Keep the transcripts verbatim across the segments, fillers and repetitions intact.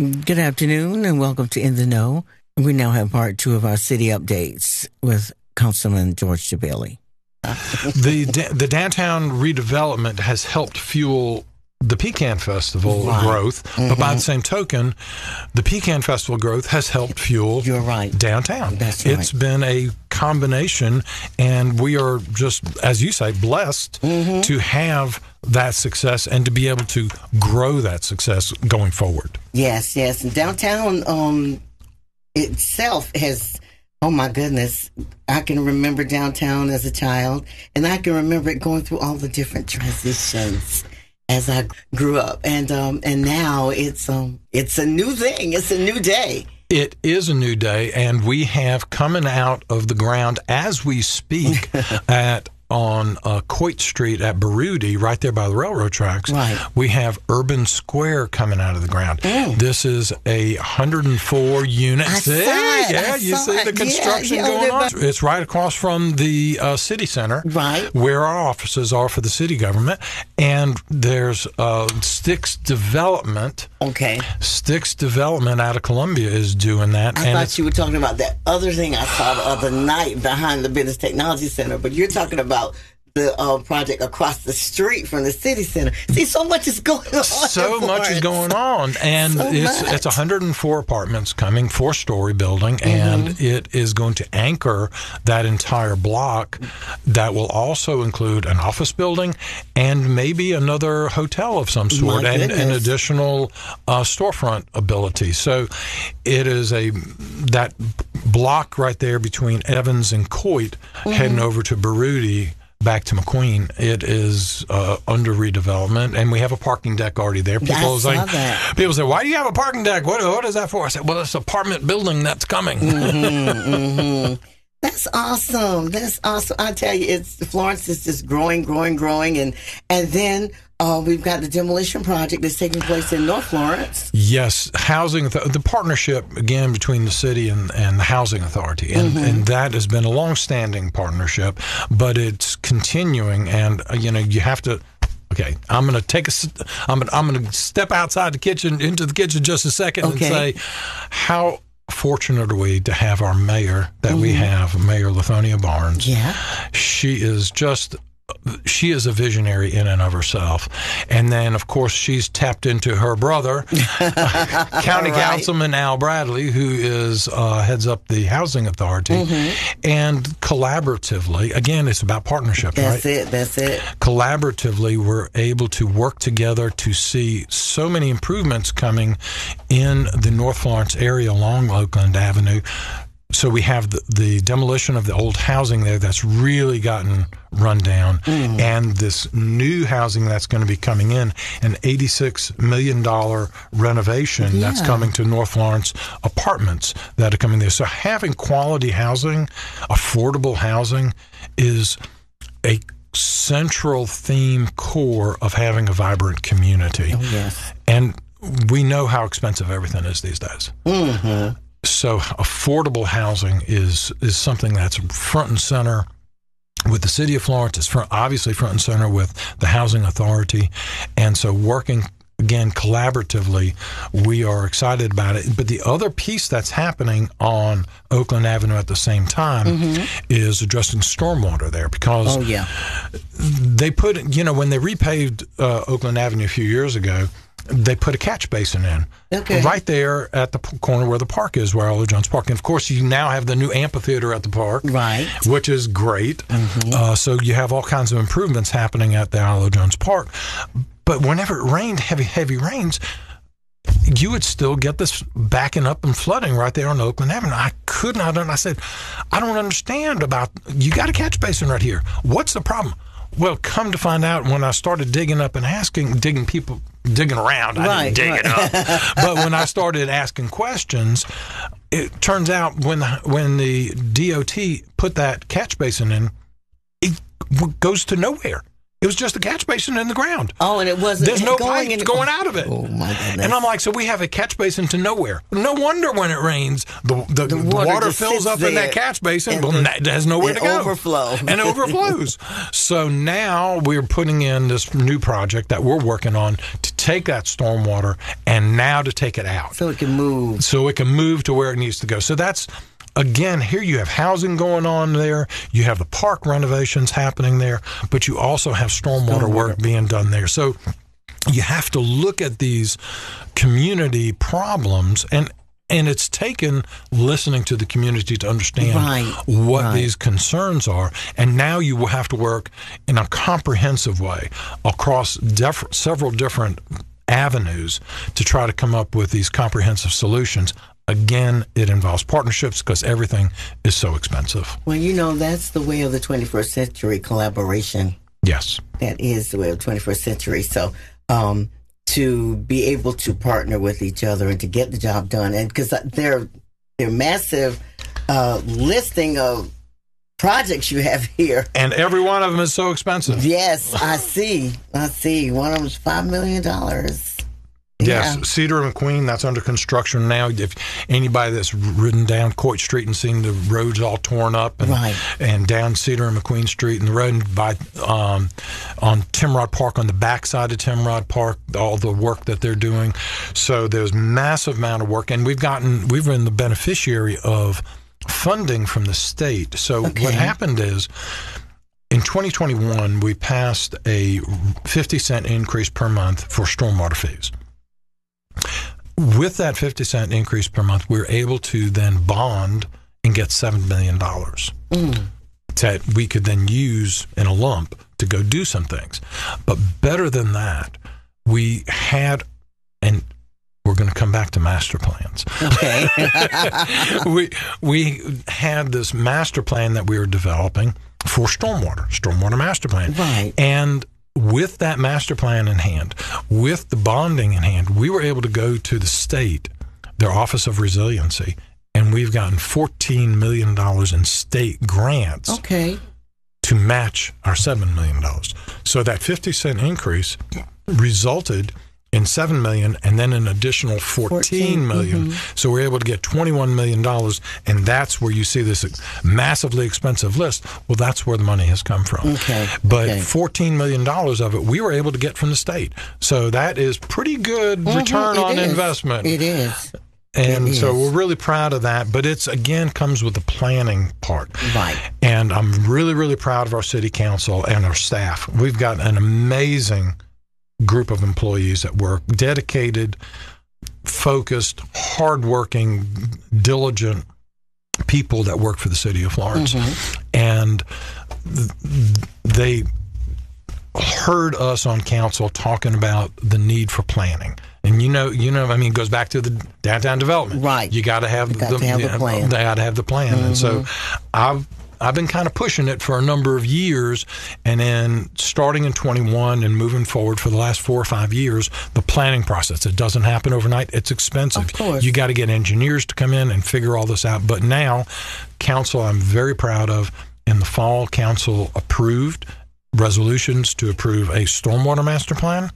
Good afternoon and welcome to In the Know. We now have part two of our city updates with Councilman George Chabeli. the the downtown redevelopment has helped fuel the Pecan Festival right. growth, mm-hmm. but by the same token, the Pecan Festival growth has helped fuel You're right. downtown. That's right. It's been a combination, and we are just, as you say, blessed mm-hmm. to have that success and to be able to grow that success going forward. Yes, yes. And downtown um, itself has, oh my goodness, I can remember downtown as a child, and I can remember it going through all the different transitions as I grew up, and um, and now it's um it's a new thing. It's a new day. It is a new day, and we have coming out of the ground as we speak at on uh, Coit Street at Baruti, right there by the railroad tracks. Right. We have Urban Square coming out of the ground. Mm. This is a one hundred four unit. I see? saw it. Yeah, I you saw see it. the construction Yeah, yeah, going on. everybody- It's right across from the uh, city center, Right. where our offices are for the city government. And there's uh, Sticks Development. Okay. Sticks Development out of Columbia is doing that. I and thought it's, you were talking about that other thing I saw the other night behind the Business Technology Center, but you're talking about the uh, project across the street from the city center. See, so much is going on. So much is going on, and So it's much. it's one hundred four apartments coming, four-story building, Mm-hmm. and it is going to anchor that entire block. That will also include an office building and maybe another hotel of some sort, My and an goodness. additional uh, storefront ability. So it is a that block right there between Evans and Coit, Mm-hmm. heading over to Baruti, back to McQueen. It is uh, under redevelopment, and we have a parking deck already there. People I saw say, that. people say, "Why do you have a parking deck? What, what is that for?" I said, "Well, it's an apartment building that's coming." Mm-hmm, mm-hmm. That's awesome. That's awesome. I tell you, it's Florence is just growing, growing, growing, and and then uh, we've got the demolition project that's taking place in North Florence. Yes, housing the partnership again between the city and, and the housing authority, and Mm-hmm. and that has been a long-standing partnership, but it's continuing, and uh, you know you have to. Okay, I'm going to take a. I'm going. I'm going to step outside the kitchen into the kitchen just a second Okay. and say, how fortunate are we to have our mayor that Mm-hmm. we have, Mayor Lithonia Barnes. Yeah. She is just. She is a visionary in and of herself. And then, of course, she's tapped into her brother, County Right. Councilman Al Bradley, who is uh, heads up the Housing Authority. Mm-hmm. And collaboratively, again, it's about partnership, That's right? it. That's it. Collaboratively, we're able to work together to see so many improvements coming in the North Florence area along Oakland Avenue. So we have the, the demolition of the old housing there that's really gotten run down, Mm. and this new housing that's going to be coming in, an eighty-six million dollars renovation that's Yeah. coming to North Florence apartments that are coming there. So having quality housing, affordable housing, is a central theme core of having a vibrant community. Oh, yes. And we know how expensive everything is these days. Mm-hmm. So affordable housing is is something that's front and center with the city of Florence. It's front, obviously front and center with the housing authority. And so working, again, collaboratively, we are excited about it. But the other piece that's happening on Oakland Avenue at the same time Mm-hmm. is addressing stormwater there, because Oh, yeah. they put, you know, when they repaved uh, Oakland Avenue a few years ago, they put a catch basin in. Okay. Right there at the p- corner where the park is, where Arlo Jones Park. And, of course, you now have the new amphitheater at the park. Right. Which is great. Uh, so you have all kinds of improvements happening at the Arlo Jones Park. But whenever it rained, heavy, heavy rains, you would still get this backing up and flooding right there on Oakland Avenue. I could not, and I said, I don't understand about, you got a catch basin right here. What's the problem? Well, come to find out, when I started digging up and asking, digging people, digging around, I Right, didn't dig right. it up. But when I started asking questions, it turns out when the, when the D O T put that catch basin in, it w- goes to nowhere. It was just a catch basin in the ground. Oh, and it wasn't There's no going pipes in- going out of it. Oh, my goodness. And I'm like, so we have a catch basin to nowhere. No wonder when it rains, the the, The the water water, just fills sits up in there, that catch basin. and Well, the- that has nowhere it to go. overflow. And overflows. So now we're putting in this new project that we're working on to take that stormwater and now to take it out. So it can move. So it can move to where it needs to go. So that's, again, here you have housing going on there. You have the park renovations happening there, but you also have stormwater, stormwater. work being done there. So you have to look at these community problems, and and it's taken listening to the community to understand right. what right. these concerns are. And now you will have to work in a comprehensive way across def- several different avenues to try to come up with these comprehensive solutions. Again, it involves partnerships because everything is so expensive. Well, you know, that's the way of the twenty-first century, collaboration. Yes. That is the way of the twenty-first century. So um, to be able to partner with each other and to get the job done, and because they're, they're massive uh, listing of projects you have here. And every one of them is so expensive. Yes, I see. I see. One of them is five million dollars. Yes, yeah. Cedar and McQueen, that's under construction now. If anybody that's ridden down Coit Street and seen the roads all torn up, and, right. and down Cedar and McQueen Street and the road by um, on Timrod Park, on the backside of Timrod Park, all the work that they're doing. So there's massive amount of work, and we've gotten we've been the beneficiary of funding from the state. So okay. what happened is, in twenty twenty-one, we passed a fifty cent increase per month for stormwater fees. With that fifty cent increase per month, we were able to then bond and get seven million dollars mm. that we could then use in a lump to go do some things. But better than that, we had, and we're going to come back to master plans. Okay. we we had this master plan that we were developing for stormwater, stormwater master plan. Right. And with that master plan in hand, with the bonding in hand, we were able to go to the state, their Office of Resiliency, and we've gotten fourteen million dollars in state grants okay. to match our seven million dollars. So that fifty cent increase resulted in seven million dollars and then an additional fourteen million dollars. Mm-hmm. So we're able to get twenty-one million dollars, and that's where you see this massively expensive list. Well, that's where the money has come from. Okay. But okay. fourteen million dollars of it we were able to get from the state. So that is pretty good mm-hmm. return it on is. investment. It is. And it so is. we're really proud of that. But it's, again, comes with the planning part. Right. And I'm really, really proud of our city council and our staff. We've got an amazing group of employees that work, dedicated, focused, hardworking, diligent people that work for the city of Florence. Mm-hmm. And th- they heard us on council talking about the need for planning. And you know, you know, I mean, it goes back to the downtown development. Right. You got to have you got the, to have the plan. They got to have the plan. Mm-hmm. And so I've I've been kind of pushing it for a number of years, and then starting in twenty-one and moving forward for the last four or five years, the planning process. It doesn't happen overnight. It's expensive. Of course. You got to get engineers to come in and figure all this out. But now, council, I'm very proud of, in the fall, council approved resolutions to approve a stormwater master plan,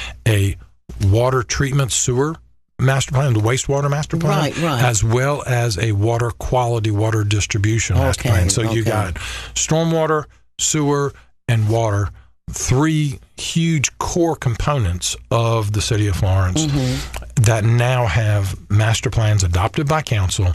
a water treatment sewer master plan, the wastewater master plan, right, right. as well as a water quality water distribution okay, master plan. So okay. you got stormwater, sewer, and water, three huge core components of the city of Florence mm-hmm. that now have master plans adopted by council,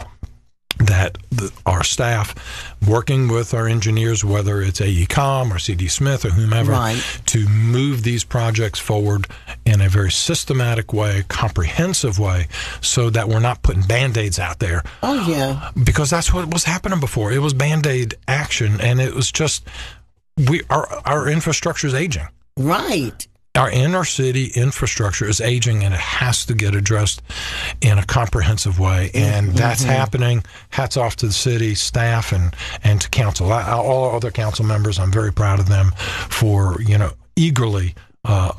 that the, our staff, working with our engineers, whether it's A E Com or C D Smith or whomever, right. to move these projects forward in a very systematic way, comprehensive way, so that we're not putting Band-Aids out there. Oh, yeah. Because that's what was happening before. It was Band-Aid action, and it was just, we our, our infrastructure is aging. Right. Our inner city infrastructure is aging, and it has to get addressed in a comprehensive way. And mm-hmm. that's happening. Hats off to the city staff and, and to council. I, all our other council members, I'm very proud of them for, you know, eagerly uh,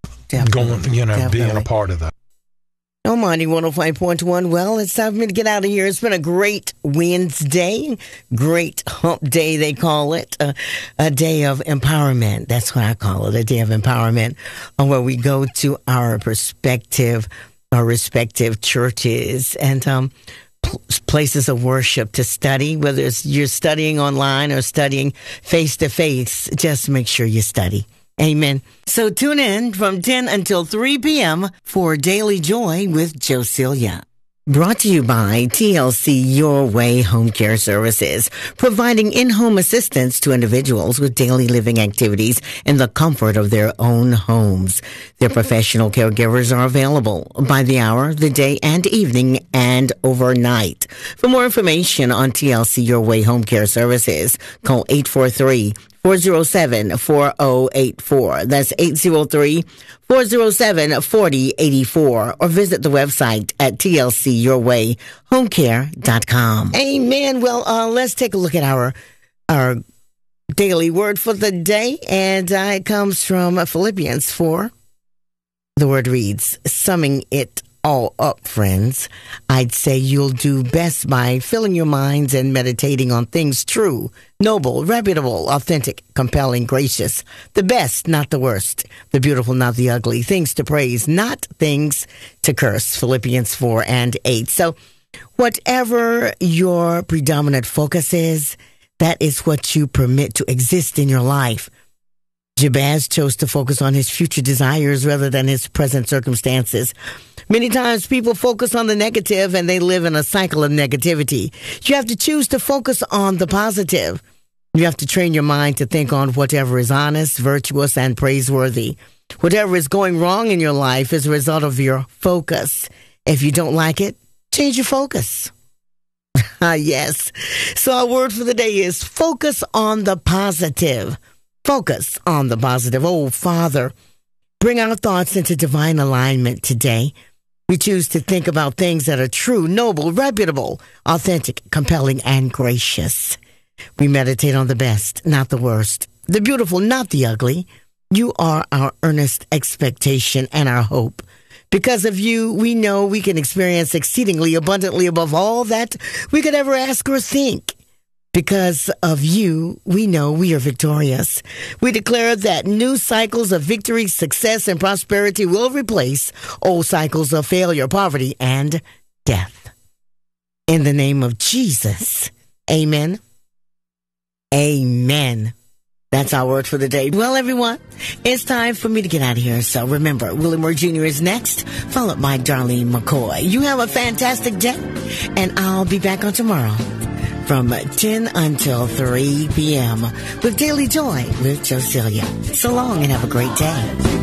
going, you know, Definitely. being a part of that. Oh, Monty, one oh five point one. Well, it's time for me to get out of here. It's been a great Wednesday, great hump day, they call it, uh, a day of empowerment. That's what I call it, a day of empowerment, uh, where we go to our perspective, our respective churches and um, pl- places of worship to study, whether it's you're studying online or studying face-to-face. Just make sure you study. Amen. So tune in from ten until three p.m. for Daily Joy with Josilia. Brought to you by T L C Your Way Home Care Services, providing in-home assistance to individuals with daily living activities in the comfort of their own homes. Their professional caregivers are available by the hour, the day, and evening, and overnight. For more information on T L C Your Way Home Care Services, call eight four three, four oh seven, four oh eight four. That's eight oh three, four oh seven, four oh eight four. Or visit the website at T L C your way home care dot com. Amen. Well, uh, let's take a look at our our daily word for the day. And uh, it comes from Philippians four. The word reads, summing it all up, friends, I'd say you'll do best by filling your minds and meditating on things true, noble, reputable, authentic, compelling, gracious, the best, not the worst, the beautiful, not the ugly, things to praise, not things to curse. Philippians four and eight. So whatever your predominant focus is, that is what you permit to exist in your life. Jabez chose to focus on his future desires rather than his present circumstances. Many times people focus on the negative and they live in a cycle of negativity. You have to choose to focus on the positive. You have to train your mind to think on whatever is honest, virtuous, and praiseworthy. Whatever is going wrong in your life is a result of your focus. If you don't like it, change your focus. Ah, yes. So our word for the day is focus on the positive. Focus on the positive. Oh, Father, bring our thoughts into divine alignment today. We choose to think about things that are true, noble, reputable, authentic, compelling, and gracious. We meditate on the best, not the worst, the beautiful, not the ugly. You are our earnest expectation and our hope. Because of you, we know we can experience exceedingly abundantly above all that we could ever ask or think. Because of you, we know we are victorious. We declare that new cycles of victory, success, and prosperity will replace old cycles of failure, poverty, and death. In the name of Jesus, amen. Amen. That's our word for the day. Well, everyone, it's time for me to get out of here. So remember, Willie Moore Junior is next, followed by Darlene McCoy. You have a fantastic day, and I'll be back on tomorrow from ten until three p.m. with Daily Joy with Josilia. So long and have a great day.